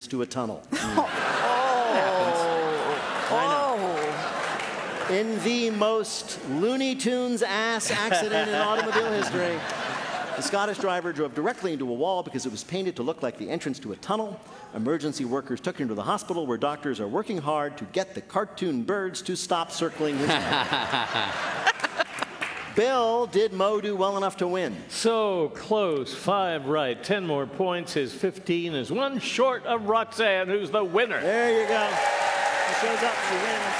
to a tunnel. Oh. In the most Looney Tunes ass accident in automobile history, the Scottish driver drove directly into a wall because it was painted to look like the entrance to a tunnel. Emergency workers took him to the hospital where doctors are working hard to get the cartoon birds to stop circling his head. Bill, did Mo do well enough to win? So close. 5 right. 10 more points. His 15 is 1 short of Roxanne, who's the winner. There you go. She shows up, she wins.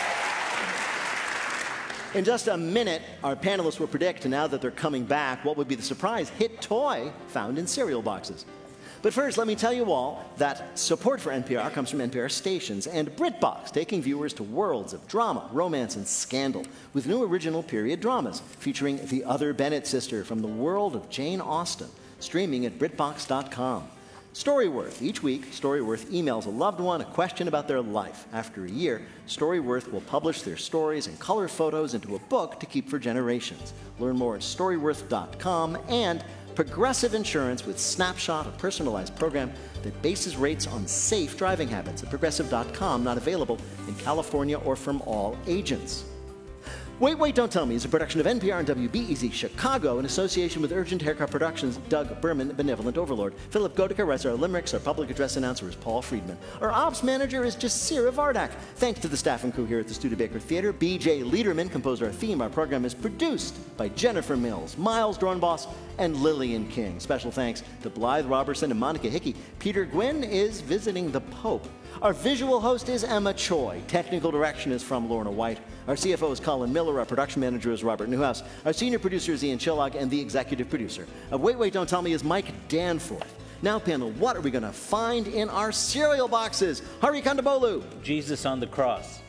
In just a minute, our panelists will predict, now that they're coming back, what would be the surprise hit toy found in cereal boxes. But first, let me tell you all that support for NPR comes from NPR stations and BritBox, taking viewers to worlds of drama, romance, and scandal, with new original period dramas featuring the other Bennett sister from the world of Jane Austen, streaming at BritBox.com. Storyworth. Each week, Storyworth emails a loved one a question about their life. After a year, Storyworth will publish their stories and color photos into a book to keep for generations. Learn more at Storyworth.com. And Progressive Insurance with Snapshot, a personalized program that bases rates on safe driving habits at Progressive.com, not available in California or from all agents. Wait, Wait, Don't Tell Me is a production of NPR and WBEZ Chicago in association with Urgent Haircut Productions, Doug Berman, Benevolent Overlord. Philip Goedeke writes our limericks. Our public address announcer is Paul Friedman. Our ops manager is Jasira Vardak. Thanks to the staff and crew here at the Studebaker Theater. B.J. Liederman composed our theme. Our program is produced by Jennifer Mills, Miles Dornbos, and Lillian King. Special thanks to Blythe Robertson and Monica Hickey. Peter Gwynn is visiting the Pope. Our visual host is Emma Choi. Technical direction is from Lorna White. Our CFO is Colin Miller. Our production manager is Robert Newhouse. Our senior producer is Ian Chillag, and the executive producer of Wait, Wait, Don't Tell Me is Mike Danforth. Now, panel, what are we going to find in our cereal boxes? Hari Kondabolu. Jesus on the cross.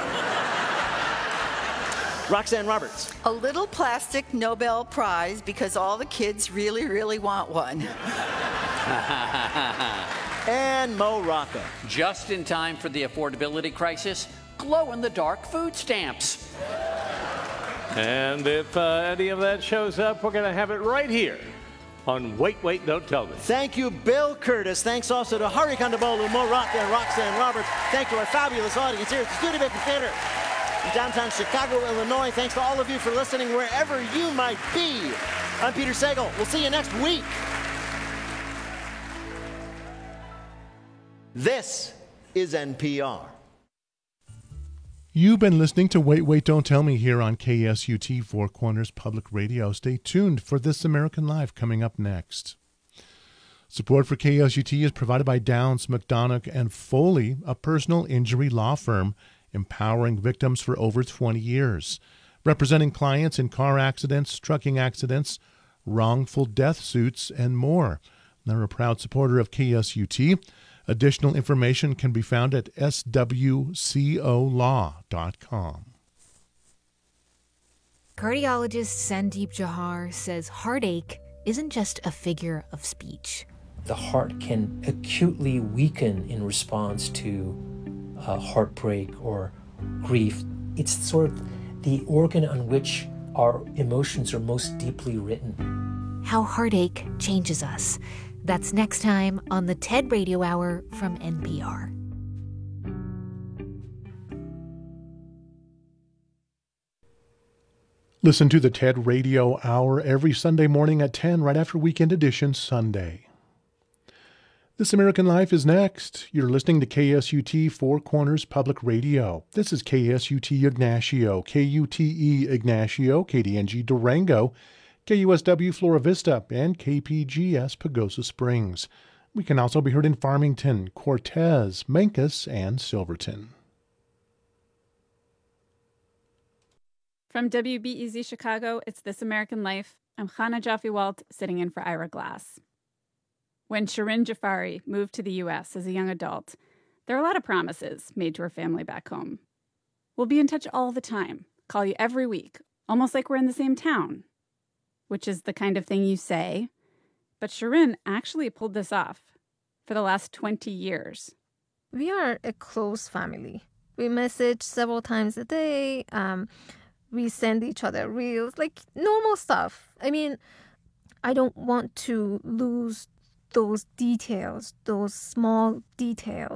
Roxanne Roberts. A little plastic Nobel Prize because all the kids really, really want one. And Mo Rocca. Just in time for the affordability crisis, glow-in-the-dark food stamps. And if any of that shows up, we're going to have it right here on Wait, Wait, Don't Tell Me. Thank you, Bill Curtis. Thanks also to Hari Kondabolu, Mo Rocca, and Roxanne Roberts. Thank you to our fabulous audience here at the Studebaker Theater in downtown Chicago, Illinois. Thanks to all of you for listening wherever you might be. I'm Peter Sagal. We'll see you next week. This is NPR. You've been listening to Wait, Wait, Don't Tell Me here on KSUT Four Corners Public Radio. Stay tuned for This American Life coming up next. Support for KSUT is provided by Downs, McDonough, and Foley, a personal injury law firm empowering victims for over 20 years, representing clients in car accidents, trucking accidents, wrongful death suits, and more. They're a proud supporter of KSUT. Additional information can be found at swcolaw.com. Cardiologist Sandeep Johar says heartache isn't just a figure of speech. The heart can acutely weaken in response to heartbreak or grief. It's sort of the organ on which our emotions are most deeply written. How heartache changes us. That's next time on the TED Radio Hour from NPR. Listen to the TED Radio Hour every Sunday morning at 10, right after Weekend Edition Sunday. This American Life is next. You're listening to KSUT Four Corners Public Radio. This is KSUT Ignacio, KUTE Ignacio, KDNG Durango, KUSW Flora Vista, and KPGS Pagosa Springs. We can also be heard in Farmington, Cortez, Mancos, and Silverton. From WBEZ Chicago, it's This American Life. I'm Chana Joffe-Walt, sitting in for Ira Glass. When Shirin Jafari moved to the U.S. as a young adult, there were a lot of promises made to her family back home. We'll be in touch all the time, call you every week, almost like we're in the same town, which is the kind of thing you say. But Shirin actually pulled this off for the last 20 years. We are a close family. We message several times a day. We send each other reels, like normal stuff. I mean, I don't want to lose those details, those small details